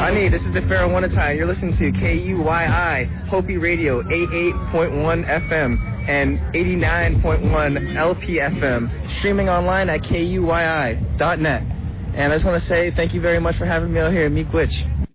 Ani, this is the Pharaoh Wanatai. You're listening to KUYI, Hopi Radio, 88.1 FM and 89.1 LP FM, streaming online at KUYI.net. And I just want to say thank you very much for having me out here in Miigwech.